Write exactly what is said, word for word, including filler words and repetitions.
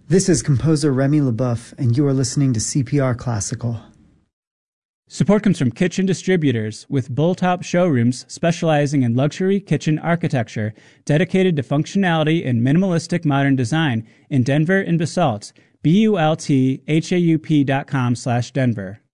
This is composer Remy LeBoeuf, and you are listening to C P R Classical. Support comes from Kitchen Distributors, with Bulltop showrooms specializing in luxury kitchen architecture, dedicated to functionality and minimalistic modern design in Denver and Basalt. B U L T H A U P dot com slash Denver.